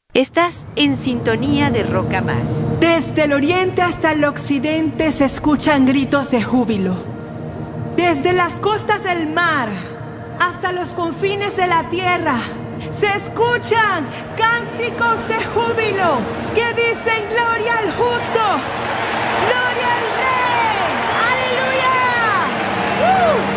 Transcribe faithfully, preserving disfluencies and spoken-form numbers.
Estás en sintonía de Roca Más. Desde el oriente hasta el occidente se escuchan gritos de júbilo. Desde las costas del mar hasta los confines de la tierra se escuchan cánticos de júbilo que dicen: